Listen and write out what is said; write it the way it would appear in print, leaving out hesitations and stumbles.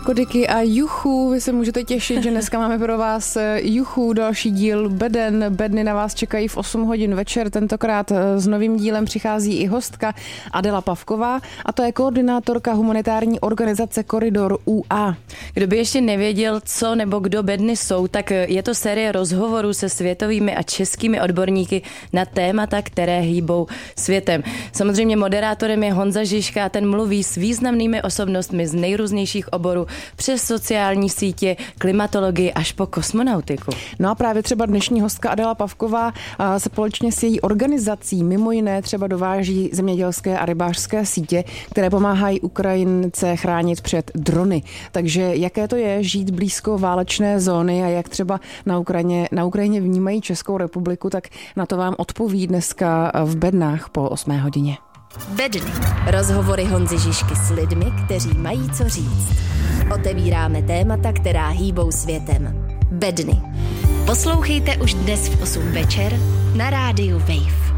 Kodiky a juchu, vy se můžete těšit, že dneska máme pro vás juchu, další díl Beden. Bedny na vás čekají v 8 hodin večer, tentokrát s novým dílem přichází i hostka Adela Pavková a to je koordinátorka humanitární organizace Koridor UA. Kdo by ještě nevěděl, co nebo kdo Bedny jsou, tak je to série rozhovorů se světovými a českými odborníky na témata, které hýbou světem. Samozřejmě moderátorem je Honza Žižka a ten mluví s významnými osobnostmi z nejrůznějších oborů přes sociální sítě, klimatologii až po kosmonautiku. No a právě třeba dnešní hostka Adela Pavková se společně s její organizací mimo jiné třeba dováží zemědělské a rybářské sítě, které pomáhají Ukrajince chránit před drony. Takže jaké to je žít blízko válečné zóny a jak třeba na Ukrajině vnímají Českou republiku, tak na to vám odpoví dneska v Bednách po 8 hodině. Bedny. Rozhovory Honzy Žižky s lidmi, kteří mají co říct. Otevíráme témata, která hýbou světem. Bedny. Poslouchejte už dnes v 8 večer na rádiu Wave.